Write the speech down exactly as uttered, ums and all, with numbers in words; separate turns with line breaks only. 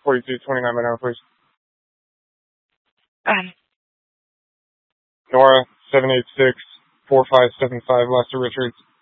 forty-two twenty-nine by now, please.
Um,
Nora, seven eight six, four five seven five, Lester Richards.